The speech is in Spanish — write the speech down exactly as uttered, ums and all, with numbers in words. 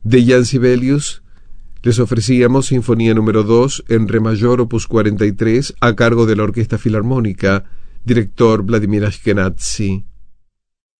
De Jan Sibelius les ofrecíamos Sinfonía número dos en Re mayor, opus cuarenta y tres, a cargo de la Orquesta Filarmónica, director Vladimir Ashkenazy.